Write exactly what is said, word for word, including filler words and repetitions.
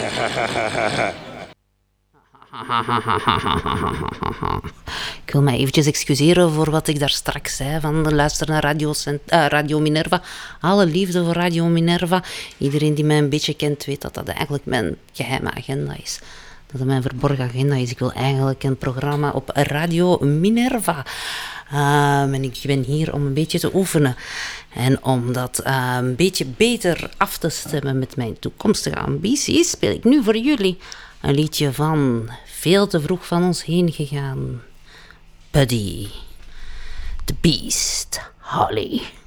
Ik wil mij eventjes excuseren voor wat ik daar straks zei van luister naar Radio, Cent- uh, Radio Minerva. Alle liefde voor Radio Minerva. Iedereen die mij een beetje kent weet dat dat eigenlijk mijn geheime agenda is. Dat het mijn verborgen agenda is. Ik wil eigenlijk een programma op Radio Minerva. Uh, en ik ben hier om een beetje te oefenen. En om dat uh, een beetje beter af te stemmen met mijn toekomstige ambities, speel ik nu voor jullie een liedje van Veel te vroeg van ons heen gegaan. Buddy. The Beast. Holly.